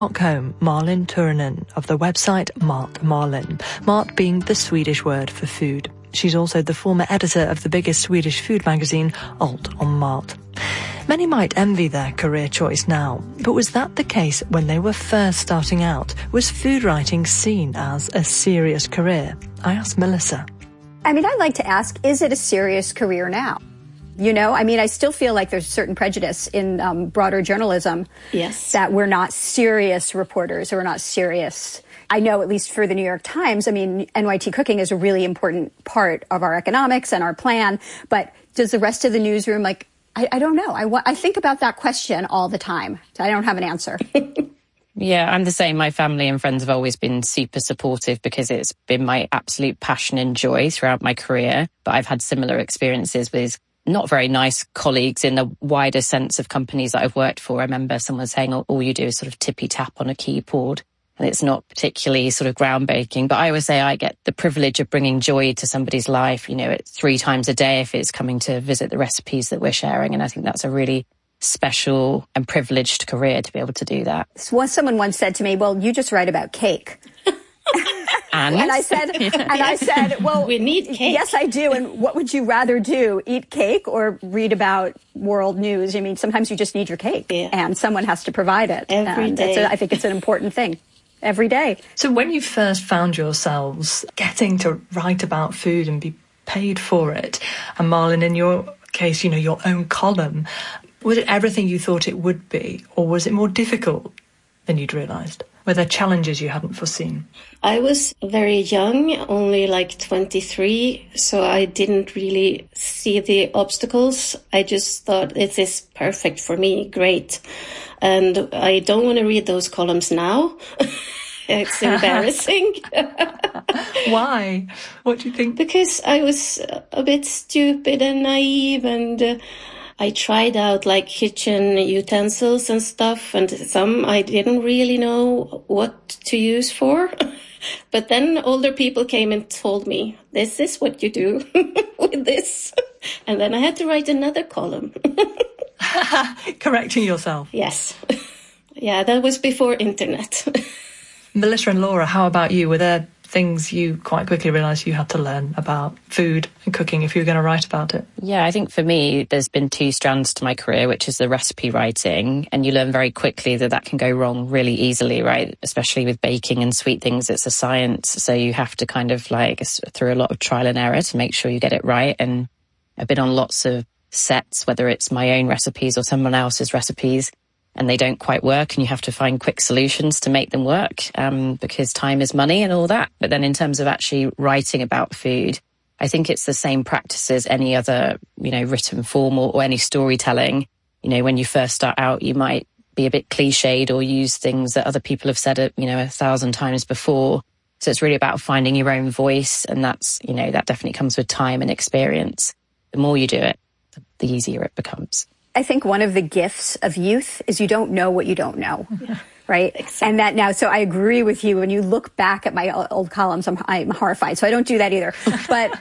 Stockholm, Malin Turunen of the website Mat Malin, Mat being the Swedish word for food. She's also the former editor of the biggest Swedish food magazine, Alt om Mat. Many might envy their career choice now, but was that the case when they were first starting out? Was food writing seen as a serious career? I asked Melissa. I mean, I'd like to ask, is it a serious career now? You know, I mean, I still feel like there's certain prejudice in broader journalism. Yes. That we're not serious reporters or we're not serious. I know, at least for the New York Times, I mean, NYT Cooking is a really important part of our economics and our plan. But does the rest of the newsroom, like, I don't know. I think about that question all the time. I don't have an answer. Yeah, I'm the same. My family and friends have always been super supportive because it's been my absolute passion and joy throughout my career. But I've had similar experiences with not very nice colleagues in the wider sense of companies that I've worked for. I remember someone saying, all you do is sort of tippy tap on a keyboard. And it's not particularly sort of groundbreaking. But I always say I get the privilege of bringing joy to somebody's life, you know, it's 3 times a day if it's coming to visit the recipes that we're sharing. And I think that's a really special and privileged career to be able to do that. Someone once said to me, well, you just write about cake. And I said, well, we need cake. Yes, I do. And what would you rather do? Eat cake or read about world news? I mean, sometimes you just need your cake and someone has to provide it. Every day. I think it's an important thing. Every day. So when you first found yourselves getting to write about food and be paid for it, and Malin, in your case, you know, your own column, was it everything you thought it would be, or was it more difficult than you'd realised? Were there challenges you hadn't foreseen? I was very young, only like 23, so I didn't really see the obstacles. I just thought, this is perfect for me, great. And I don't want to read those columns now. It's embarrassing. Why? What do you think? Because I was a bit stupid and naive, and I tried out like kitchen utensils and stuff, and some I didn't really know what to use for. But then older people came and told me, this is what you do with this. And then I had to write another column. Correcting yourself. Yes. Yeah, that was before internet. Melissa and Laura, how about you? Were there things you quite quickly realised you had to learn about food and cooking if you were going to write about it? Yeah, I think for me, there's been 2 strands to my career, which is the recipe writing. And you learn very quickly that can go wrong really easily, right? Especially with baking and sweet things, it's a science. So you have to kind of like through a lot of trial and error to make sure you get it right. And I've been on lots of sets, whether it's my own recipes or someone else's recipes, and they don't quite work, and you have to find quick solutions to make them work, because time is money and all that. But then in terms of actually writing about food, I think it's the same practice as any other, you know, written form or any storytelling. You know, when you first start out, you might be a bit cliched or use things that other people have said, 1,000 times before. So it's really about finding your own voice. And that's, you know, that definitely comes with time and experience. The more you do it, the easier it becomes. I think one of the gifts of youth is you don't know what you don't know. Yeah. Right? Exactly. And that now, so I agree with you. When you look back at my old columns, I'm horrified. So I don't do that either. But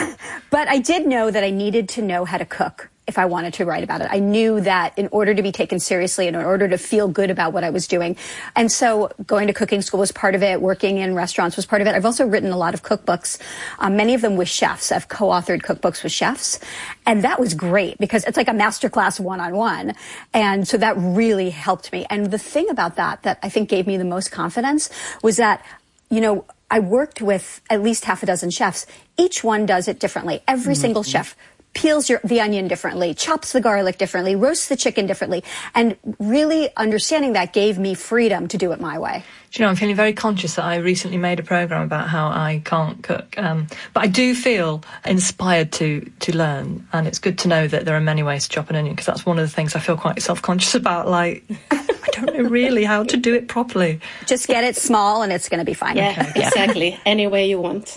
I did know that I needed to know how to cook if I wanted to write about it. I knew that in order to be taken seriously and in order to feel good about what I was doing. And so going to cooking school was part of it. Working in restaurants was part of it. I've also written a lot of cookbooks, many of them with chefs. I've co-authored cookbooks with chefs. And that was great because it's like a masterclass one-on-one. And so that really helped me. And the thing about that I think gave me the most confidence was that, you know, I worked with at least half a dozen chefs. Each one does it differently. Every single chef peels the onion differently, chops the garlic differently, roasts the chicken differently. And really understanding that gave me freedom to do it my way. Do you know, I'm feeling very conscious that I recently made a programme about how I can't cook. But I do feel inspired to learn. And it's good to know that there are many ways to chop an onion, because that's one of the things I feel quite self-conscious about. Like, I don't know really how to do it properly. Just get it small and it's going to be fine. Yeah, okay. Exactly. Any way you want.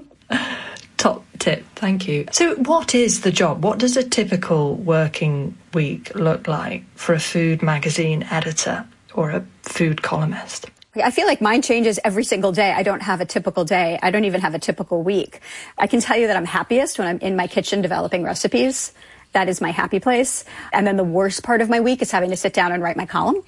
Top tip, thank you. So what is the job? What does a typical working week look like for a food magazine editor or a food columnist? I feel like mine changes every single day. I don't have a typical day. I don't even have a typical week. I can tell you that I'm happiest when I'm in my kitchen developing recipes. That is my happy place. And then the worst part of my week is having to sit down and write my column.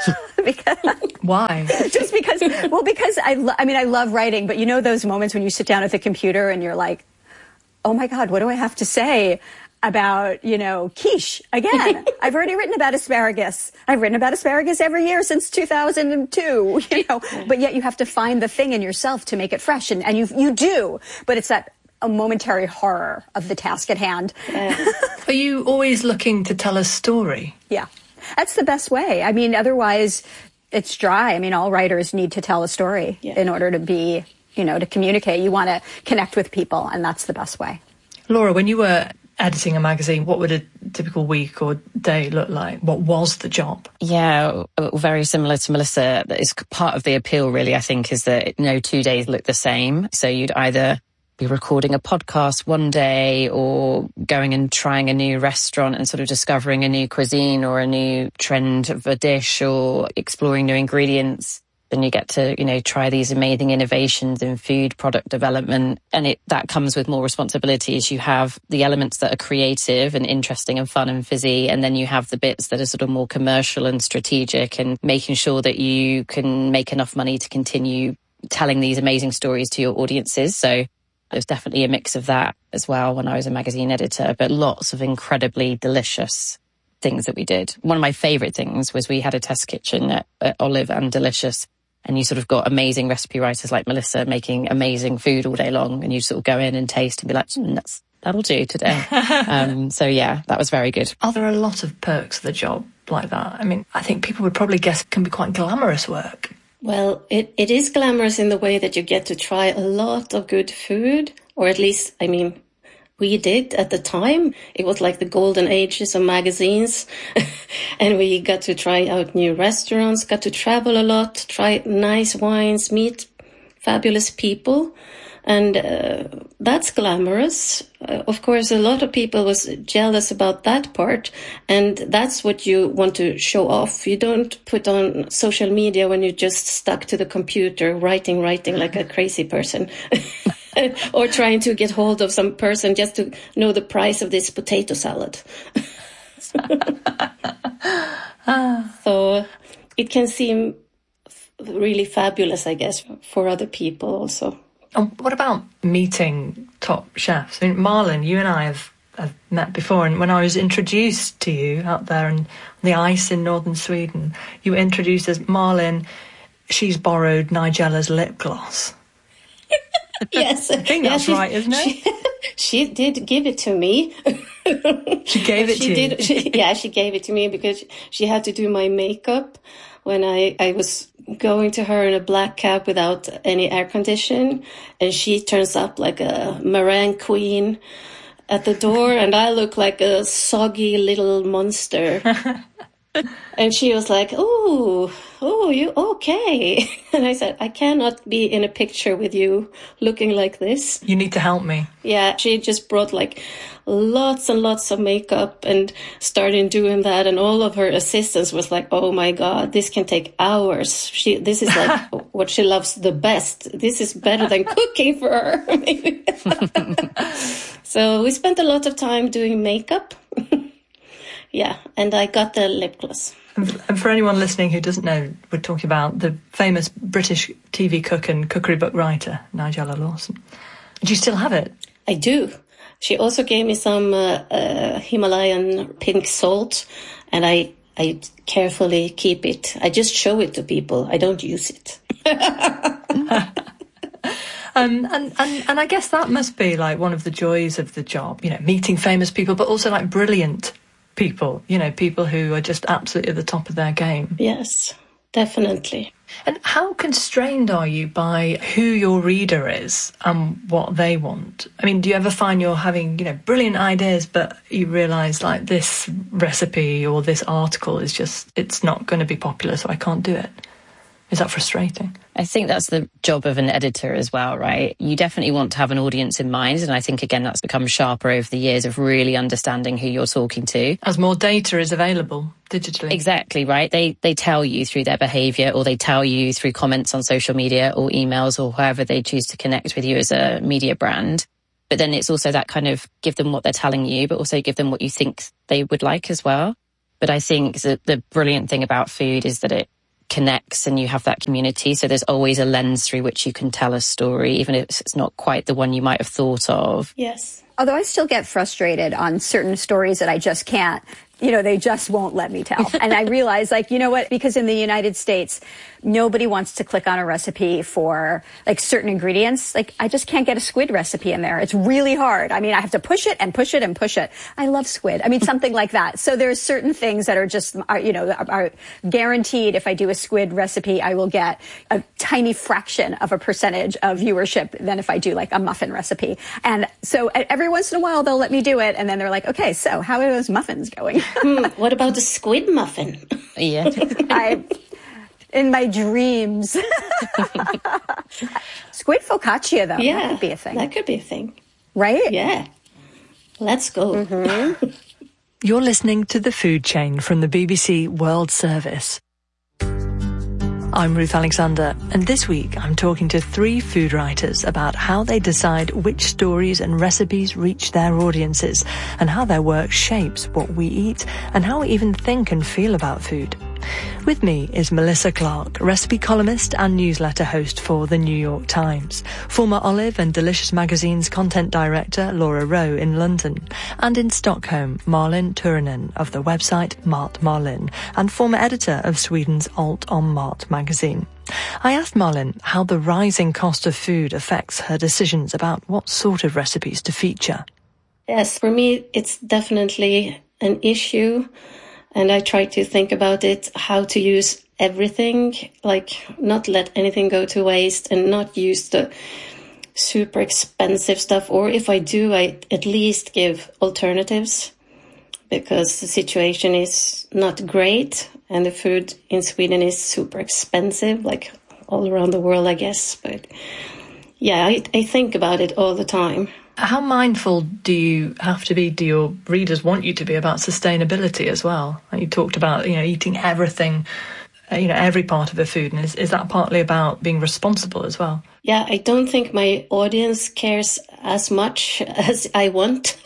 Why? Just because I love writing, but you know those moments when you sit down at the computer and you're like, oh my God, what do I have to say about, quiche again? I've already written about asparagus. I've written about asparagus every year since 2002, but yet you have to find the thing in yourself to make it fresh. And you do, but it's that a momentary horror of the task at hand. Are you always looking to tell a story? Yeah, that's the best way. I mean, otherwise it's dry. I mean, all writers need to tell a story in order to be, to communicate. You want to connect with people, and that's the best way. Laura, when you were editing a magazine, what would a typical week or day look like? What was the job? Yeah, very similar to Melissa. It's part of the appeal, really, I think, is that no 2 days look the same. So you'd either be recording a podcast one day or going and trying a new restaurant and sort of discovering a new cuisine or a new trend of a dish or exploring new ingredients. Then you get to, try these amazing innovations in food product development. And that comes with more responsibilities. You have the elements that are creative and interesting and fun and fizzy. And then you have the bits that are sort of more commercial and strategic and making sure that you can make enough money to continue telling these amazing stories to your audiences. So there's definitely a mix of that as well when I was a magazine editor, but lots of incredibly delicious things that we did. One of my favourite things was we had a test kitchen at Olive and Delicious, and you sort of got amazing recipe writers like Melissa making amazing food all day long, and you sort of go in and taste and be like, that'll do today. So yeah, that was very good. Are there a lot of perks of the job like that? I mean, I think people would probably guess it can be quite glamorous work. Well, it is glamorous in the way that you get to try a lot of good food, or at least, we did at the time. It was like the golden ages of magazines. And we got to try out new restaurants, got to travel a lot, try nice wines, meet fabulous people. And that's glamorous. Of course, a lot of people was jealous about that part. And that's what you want to show off. You don't put on social media when you're just stuck to the computer, writing like a crazy person. Or trying to get hold of some person just to know the price of this potato salad. So it can seem really fabulous, I guess, for other people also. And what about meeting top chefs? I mean, Malin, you and I have met before, and when I was introduced to you out there on the ice in northern Sweden, you were introduced as Malin. She's borrowed Nigella's lip gloss. Yes. I think that's right, isn't it? She did give it to me. She gave it to you? She gave it to me because she had to do my makeup when I was going to her in a black cap without any air condition, and she turns up like a meringue queen at the door, and I look like a soggy little monster. And she was like, oh, you okay? And I said, I cannot be in a picture with you looking like this. You need to help me. Yeah, she just brought like lots and lots of makeup and started doing that. And all of her assistants was like, oh my God, this can take hours. This is like what she loves the best. This is better than cooking for her. Maybe. So we spent a lot of time doing makeup. Yeah, and I got the lip gloss. And for anyone listening who doesn't know, we're talking about the famous British TV cook and cookery book writer, Nigella Lawson. Do you still have it? I do. She also gave me some Himalayan pink salt, and I carefully keep it. I just show it to people. I don't use it. And I guess that must be like one of the joys of the job, meeting famous people, but also like brilliant people, people who are just absolutely at the top of their game. Yes, definitely. And how constrained are you by who your reader is and what they want? I mean, do you ever find you're having, brilliant ideas, but you realise like this recipe or this article is just, it's not going to be popular, so I can't do it? Is that frustrating? I think that's the job of an editor as well, right? You definitely want to have an audience in mind. And I think, again, that's become sharper over the years of really understanding who you're talking to. As more data is available digitally. Exactly, right? They tell you through their behaviour, or they tell you through comments on social media or emails or however they choose to connect with you as a media brand. But then it's also that kind of give them what they're telling you, but also give them what you think they would like as well. But I think that the brilliant thing about food is that it connects and you have that community. So there's always a lens through which you can tell a story, even if it's not quite the one you might have thought of. Yes. Although I still get frustrated on certain stories that I just can't, they just won't let me tell. And I realize, like, you know what? Because in the United States, nobody wants to click on a recipe for, like, certain ingredients. Like, I just can't get a squid recipe in there. It's really hard. I mean, I have to push it and push it and push it. I love squid. I mean, something like that. So there's certain things that are just, are guaranteed. If I do a squid recipe, I will get a tiny fraction of a percentage of viewership than if I do, like, a muffin recipe. And so every once in a while, they'll let me do it. And then they're like, okay, so how are those muffins going? What about the squid muffin? Yeah. In my dreams. Squid focaccia, though. Yeah, that could be a thing. That could be a thing. Right? Yeah. Let's go. Mm-hmm. You're listening to The Food Chain from the BBC World Service. I'm Ruth Alexander, and this week I'm talking to 3 food writers about how they decide which stories and recipes reach their audiences, and how their work shapes what we eat and how we even think and feel about food. With me is Melissa Clark, recipe columnist and newsletter host for The New York Times, former Olive and Delicious Magazine's content director Laura Rowe in London, and in Stockholm, Malin Turunen of the website Mat Malin, and former editor of Sweden's Alt om Mat magazine. I asked Malin how the rising cost of food affects her decisions about what sort of recipes to feature. Yes, for me, it's definitely an issue. And I try to think about it, how to use everything, like not let anything go to waste and not use the super expensive stuff. Or if I do, I at least give alternatives, because the situation is not great and the food in Sweden is super expensive, like all around the world, I guess. But yeah, I think about it all the time. How mindful do you have to be, do your readers want you to be, about sustainability as well? You talked about, eating everything, every part of the food. And is that partly about being responsible as well? Yeah, I don't think my audience cares as much as I want.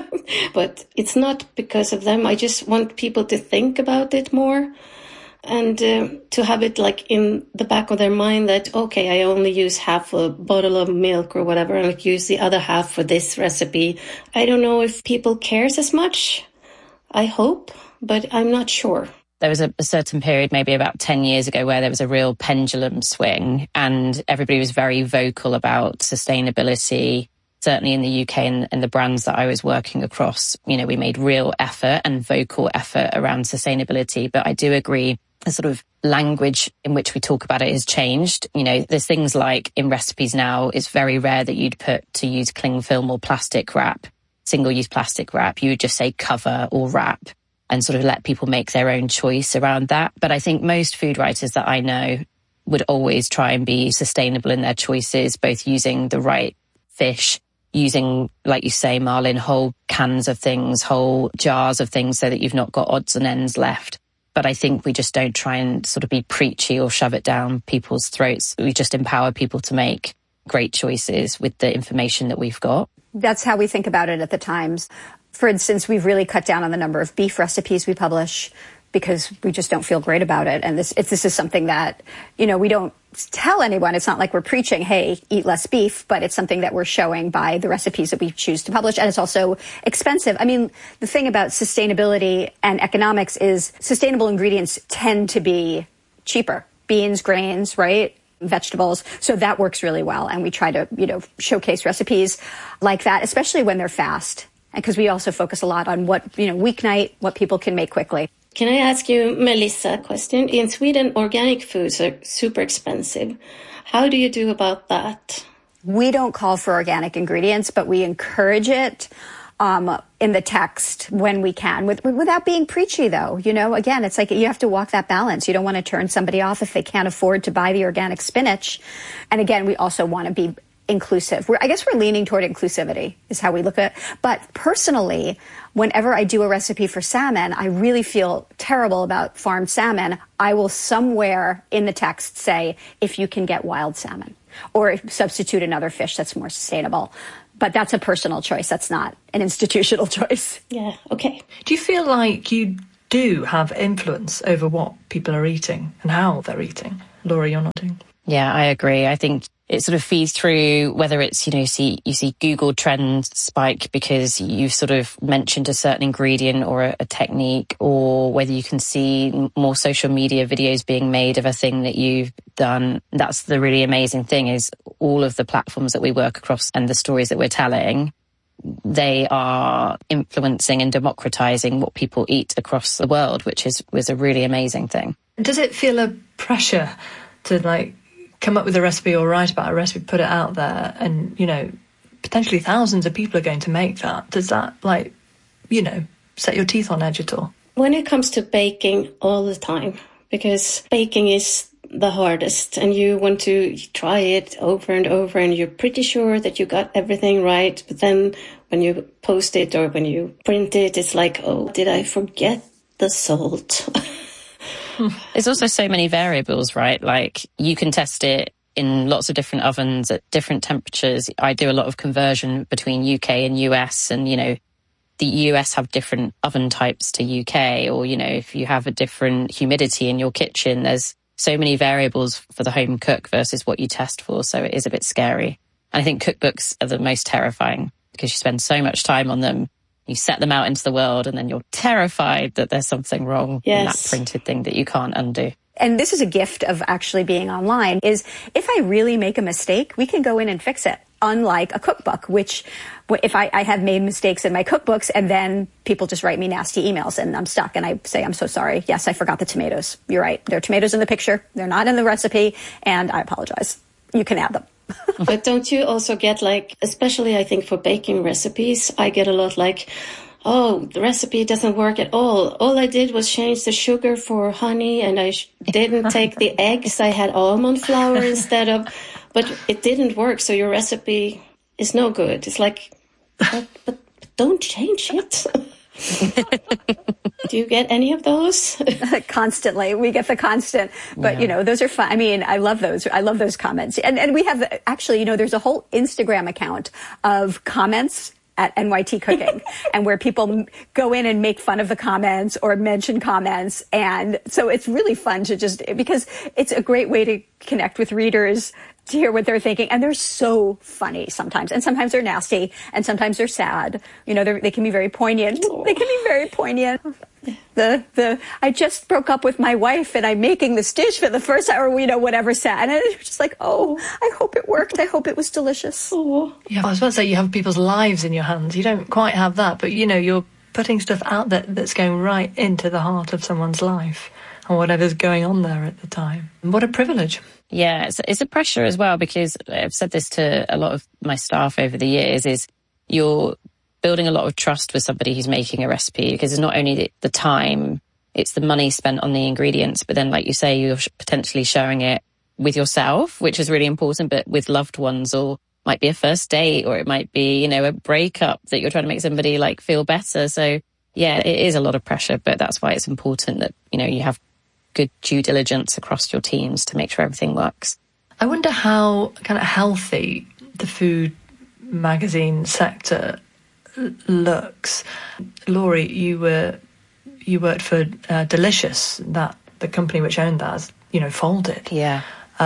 But it's not because of them. I just want people to think about it more. And to have it like in the back of their mind that, okay, I only use half a bottle of milk or whatever, and like use the other half for this recipe. I don't know if people cares as much. I hope, but I'm not sure. There was a certain period, maybe about 10 years ago, where there was a real pendulum swing and everybody was very vocal about sustainability. Certainly in the UK and the brands that I was working across, we made real effort and vocal effort around sustainability. But I do agree, the sort of language in which we talk about it has changed. There's things like in recipes now, it's very rare that you'd put to use cling film or plastic wrap, single-use plastic wrap. You would just say cover or wrap and sort of let people make their own choice around that. But I think most food writers that I know would always try and be sustainable in their choices, both using the right fish, using, like you say, Malin, whole cans of things, whole jars of things, so that you've not got odds and ends left. But I think we just don't try and sort of be preachy or shove it down people's throats. We just empower people to make great choices with the information that we've got. That's how we think about it at the Times. For instance, we've really cut down on the number of beef recipes we publish because we just don't feel great about it. And this is something that, we don't tell anyone. It's not like we're preaching, hey, eat less beef, but it's something that we're showing by the recipes that we choose to publish. And it's also expensive. I mean, the thing about sustainability and economics is sustainable ingredients tend to be cheaper. Beans, grains, right? Vegetables. So that works really well. And we try to, showcase recipes like that, especially when they're fast. And because we also focus a lot on what, weeknight, what people can make quickly. Can I ask you, Melissa, a question? In Sweden, organic foods are super expensive. How do you do about that? We don't call for organic ingredients, but we encourage it in the text when we can, without being preachy, though. Again, it's like you have to walk that balance. You don't want to turn somebody off if they can't afford to buy the organic spinach. And again, we also want to be inclusive. I guess we're leaning toward inclusivity is how we look at it. But personally, whenever I do a recipe for salmon, I really feel terrible about farmed salmon. I will somewhere in the text say, if you can get wild salmon, or substitute another fish that's more sustainable. But that's a personal choice. That's not an institutional choice. Yeah, okay. Do you feel like you do have influence over what people are eating and how they're eating? Laura, you're nodding. Yeah, I agree. I think it sort of feeds through whether it's, you see Google trends spike because you've sort of mentioned a certain ingredient or a technique, or whether you can see more social media videos being made of a thing that you've done. That's the really amazing thing, is all of the platforms that we work across and the stories that we're telling, they are influencing and democratizing what people eat across the world, which was a really amazing thing. Does it feel a pressure to come up with a recipe or write about a recipe, put it out there, and, potentially thousands of people are going to make that? Does that, set your teeth on edge at all? When it comes to baking, all the time, because baking is the hardest and you want to try it over and over and you're pretty sure that you got everything right. But then when you post it or when you print it, it's like, oh, did I forget the salt? There's also so many variables, right? Like, you can test it in lots of different ovens at different temperatures. I do a lot of conversion between UK and US, and, the US have different oven types to UK, or, if you have a different humidity in your kitchen, there's so many variables for the home cook versus what you test for. So it is a bit scary. And I think cookbooks are the most terrifying because you spend so much time on them. You set them out into the world and then you're terrified that there's something wrong in that printed thing that you can't undo. And this is a gift of actually being online, is if I really make a mistake, we can go in and fix it. Unlike a cookbook, which if I have made mistakes in my cookbooks and then people just write me nasty emails and I'm stuck and I say, I'm so sorry. Yes, I forgot the tomatoes. You're right. There are tomatoes in the picture. They're not in the recipe. And I apologize. You can add them. But don't you also get especially I think for baking recipes, I get a lot oh, the recipe doesn't work at all. All I did was change the sugar for honey and I didn't take the eggs. I had almond flour instead of, but it didn't work. So your recipe is no good. It's but don't change it. Do you get any of those? Constantly. We get the constant, but those are fun. I mean, I love those. I love those comments. And we have actually, there's a whole Instagram account of comments at NYT Cooking and where people go in and make fun of the comments or mention comments. And so it's really fun to because it's a great way to connect with readers, to hear what they're thinking. And they're so funny sometimes. And sometimes they're nasty and sometimes they're sad. They can be very poignant. Oh. They can be very poignant. I just broke up with my wife and I'm making this dish for the first time, or, whatever sad. And it's just I hope it worked. I hope it was delicious. Oh. Yeah, I was about to say, you have people's lives in your hands. You don't quite have that, but, you're putting stuff out there that's going right into the heart of someone's life and whatever's going on there at the time. What a privilege. Yeah, it's a pressure as well, because I've said this to a lot of my staff over the years, is you're building a lot of trust with somebody who's making a recipe, because it's not only the time, it's the money spent on the ingredients, but then, like you say, you're potentially sharing it with yourself, which is really important, but with loved ones, or might be a first date, or it might be, a breakup that you're trying to make somebody feel better. So yeah, it is a lot of pressure, but that's why it's important that, you have good due diligence across your teams to make sure everything works. I wonder how kind of healthy the food magazine sector looks. Laurie, you worked for Delicious, that the company which owned that, folded. Yeah.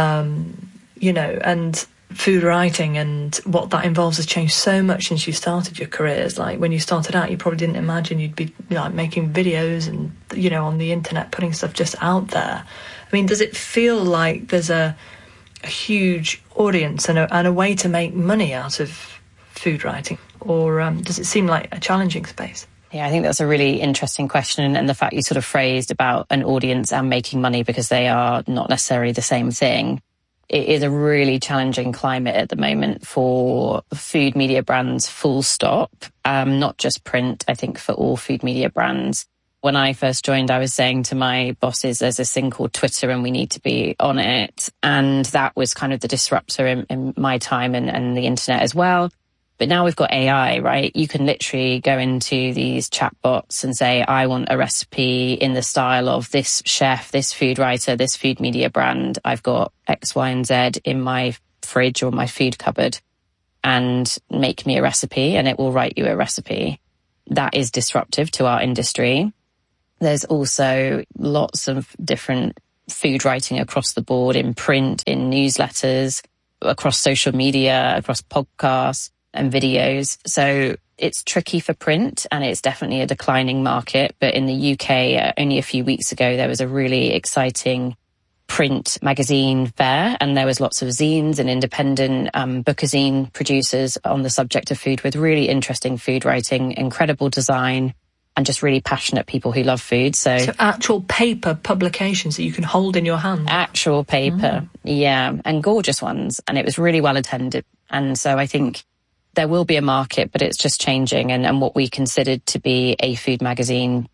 And food writing and what that involves has changed so much since you started your careers. Like, when you started out, you probably didn't imagine you'd be making videos and, on the internet, putting stuff just out there. I mean, does it feel like there's a huge audience and a way to make money out of food writing? Or does it seem like a challenging space? Yeah, I think that's a really interesting question. And the fact you sort of phrased about an audience and making money, because they are not necessarily the same thing. It is a really challenging climate at the moment for food media brands, full stop, not just print, I think for all food media brands. When I first joined, I was saying to my bosses, there's this thing called Twitter and we need to be on it. And that was kind of the disruptor in my time and the internet as well. But now we've got AI, right? You can literally go into these chatbots and say, I want a recipe in the style of this chef, this food writer, this food media brand. I've got X, Y, and Z in my fridge or my food cupboard. and make me a recipe, and it will write you a recipe. That is disruptive to our industry. There's also lots of different food writing across the board, in print, in newsletters, across social media, across podcasts and videos. So it's tricky for print, and it's definitely a declining market. But in the UK, only a few weeks ago, there was a really exciting print magazine fair, and there was lots of zines and independent bookazine producers on the subject of food, with really interesting food writing, incredible design, and just really passionate people who love food. So actual paper publications that you can hold in your hand? Actual paper, yeah, and gorgeous ones. And it was really well attended. And so I think there will be a market, but it's just changing. And what we considered to be a food magazine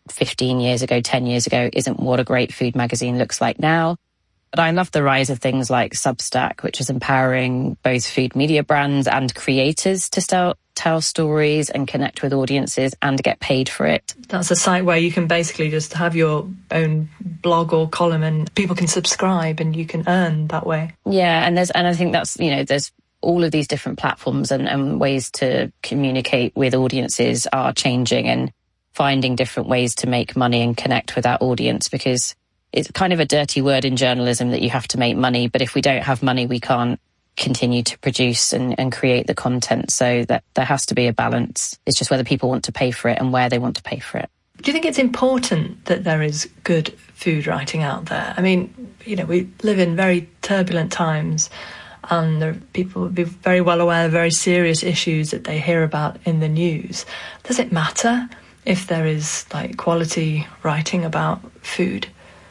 15 years ago, 10 years ago, isn't what a great food magazine looks like now. But I love the rise of things like Substack, which is empowering both food media brands and creators to tell stories and connect with audiences and get paid for it. That's a site where you can basically just have your own blog or column, and people can subscribe and you can earn that way. Yeah, and I think that's, there's all of these different platforms and ways to communicate with audiences are changing, and finding different ways to make money and connect with that audience, because it's kind of a dirty word in journalism that you have to make money, but if we don't have money, we can't continue to produce and create the content. So that there has to be a balance. It's just whether people want to pay for it and where they want to pay for it. Do you think it's important that there is good food writing out there? I mean, we live in very turbulent times, and there are people will be very well aware of very serious issues that they hear about in the news. Does it matter if there is quality writing about food,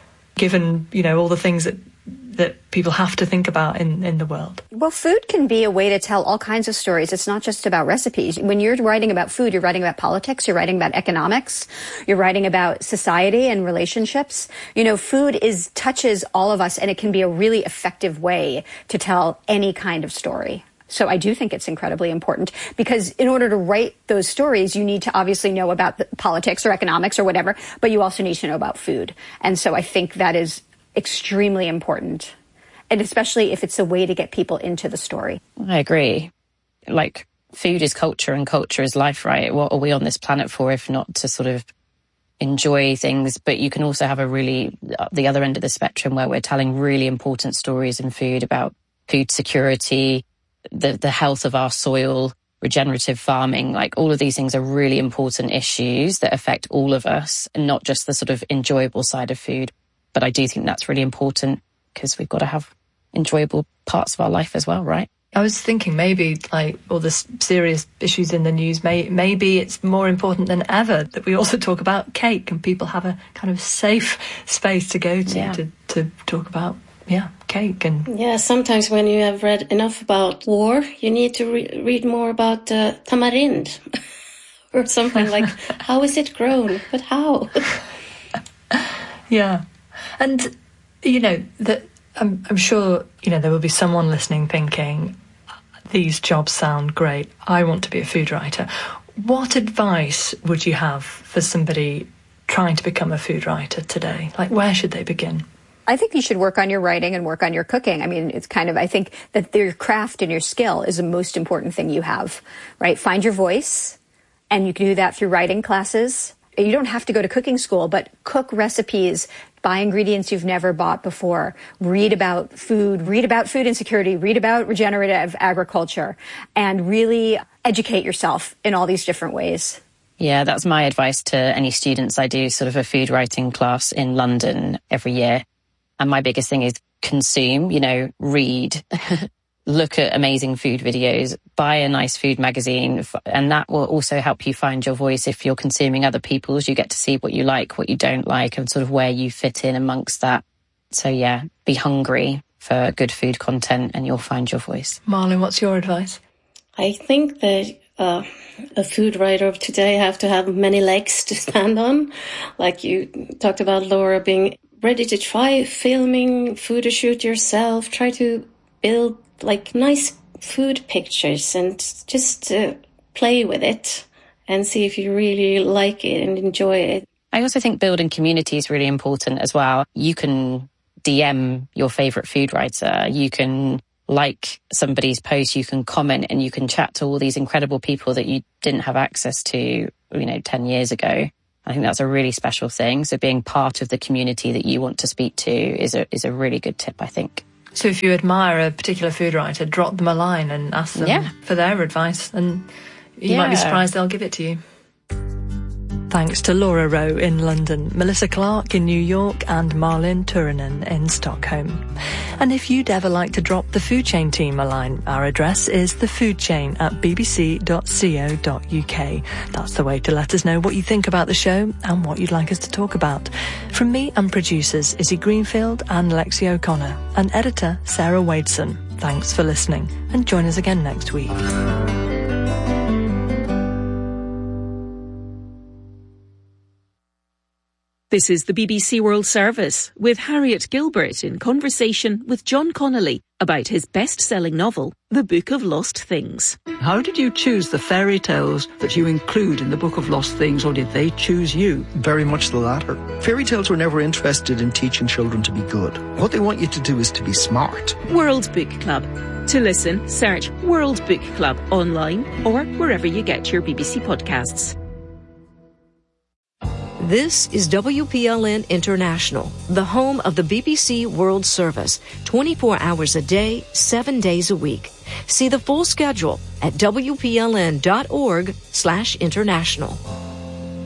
given all the things that people have to think about in the world? Well, food can be a way to tell all kinds of stories. It's not just about recipes. When you're writing about food, you're writing about politics, you're writing about economics, you're writing about society and relationships. Food touches all of us, and it can be a really effective way to tell any kind of story. So I do think it's incredibly important, because in order to write those stories, you need to obviously know about politics or economics or whatever, but you also need to know about food. And so I think that is extremely important, and especially if it's a way to get people into the story. I agree. Food is culture and culture is life, right? What are we on this planet for if not to sort of enjoy things? But you can also have the other end of the spectrum, where we're telling really important stories in food about food security, the health of our soil, regenerative farming. All of these things are really important issues that affect all of us, and not just the sort of enjoyable side of food. But I do think that's really important, because we've got to have enjoyable parts of our life as well, right? I was thinking maybe all the serious issues in the news, maybe it's more important than ever that we also talk about cake, and people have a kind of safe space to go to talk about cake. And sometimes when you have read enough about war, you need to read more about tamarind or something like how is it grown, but how? Yeah. And I'm sure there will be someone listening thinking, these jobs sound great, I want to be a food writer. What advice would you have for somebody trying to become a food writer today? Where should they begin? I think you should work on your writing and work on your cooking. I mean, I think that your craft and your skill is the most important thing you have, right? Find your voice, and you can do that through writing classes. You don't have to go to cooking school, but cook recipes, buy ingredients you've never bought before, read about food insecurity, read about regenerative agriculture, and really educate yourself in all these different ways. Yeah, that's my advice to any students. I do sort of a food writing class in London every year. And my biggest thing is consume, read, look at amazing food videos, buy a nice food magazine, and that will also help you find your voice. If you're consuming other people's, you get to see what you like, what you don't like, and sort of where you fit in amongst that. So be hungry for good food content and you'll find your voice. Marlon, what's your advice? I think that a food writer of today have to have many legs to stand on. Like you talked about, Laura, being ready to try filming, photo shoot yourself, try to build nice food pictures and just play with it and see if you really like it and enjoy it. I also think building community is really important as well. You can DM your favorite food writer. You can like somebody's post, you can comment, and you can chat to all these incredible people that you didn't have access to, 10 years ago. I think that's a really special thing. So being part of the community that you want to speak to is a really good tip, I think. So if you admire a particular food writer, drop them a line and ask them for their advice, and you might be surprised they'll give it to you. Thanks to Laura Rowe in London, Melissa Clark in New York, and Malin Turunen in Stockholm. And if you'd ever like to drop the Food Chain team a line, our address is thefoodchain@bbc.co.uk. That's the way to let us know what you think about the show and what you'd like us to talk about. From me and producers Izzy Greenfield and Lexi O'Connor, and editor Sarah Wadeson. Thanks for listening, and join us again next week. This is the BBC World Service, with Harriet Gilbert in conversation with John Connolly about his best-selling novel, The Book of Lost Things. How did you choose the fairy tales that you include in the Book of Lost Things, or did they choose you? Very much the latter. Fairy tales were never interested in teaching children to be good. What they want you to do is to be smart. World Book Club. To listen, search World Book Club online or wherever you get your BBC podcasts. This is WPLN International, the home of the BBC World Service, 24 hours a day, 7 days a week. See the full schedule at wpln.org/international.